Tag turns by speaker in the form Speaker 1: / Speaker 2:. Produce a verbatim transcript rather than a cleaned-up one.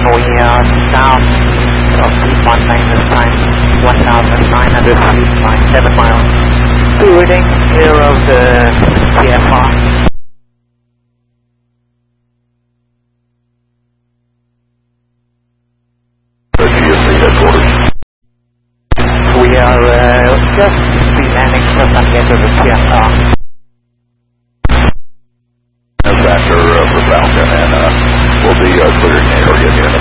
Speaker 1: We are south of Piedmont Lane this time, one thousand nine hundred feet by seven miles. Two reading here of the T F R.
Speaker 2: G S C headquarters.
Speaker 1: We are uh, just be landing just on the edge of the T F R.
Speaker 2: Factor uh, for Falcon, and uh, we'll be uh, clearing the area in